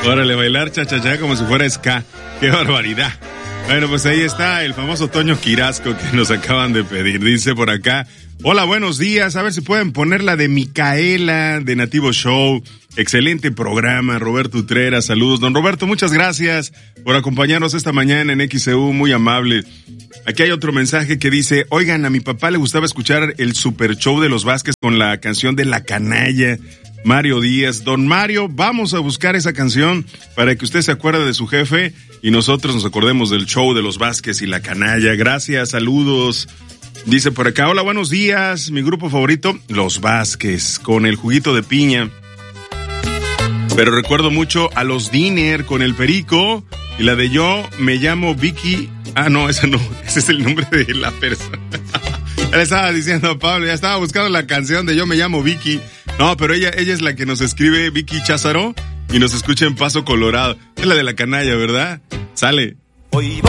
Órale, bailar cha-cha-cha como si fuera ska. ¡Qué barbaridad! Bueno, pues ahí está el famoso Toño Quirasco que nos acaban de pedir. Dice por acá, hola, buenos días. A ver si pueden poner la de Micaela, de Nativo Show. Excelente programa, Roberto Utrera. Saludos, don Roberto. Muchas gracias por acompañarnos esta mañana en XEU. Muy amable. Aquí hay otro mensaje que dice, oigan, a mi papá le gustaba escuchar el Super Show de los Vázquez con la canción de La Canalla. Mario Díaz. Don Mario, vamos a buscar esa canción para que usted se acuerde de su jefe y nosotros nos acordemos del show de los Vázquez y La Canalla. Gracias, saludos. Dice por acá, hola, buenos días. Mi grupo favorito, Los Vázquez, con el juguito de piña. Pero recuerdo mucho a los Diner con el Perico y la de Yo me llamo Vicky. Ah, no, esa no, ese es el nombre de la persona. Le estaba diciendo a Pablo, ya estaba buscando la canción de Yo me llamo Vicky. No, pero ella es la que nos escribe, Vicky Cházaro, y nos escucha en Paso Colorado. Es la de La Canalla, ¿verdad? Sale.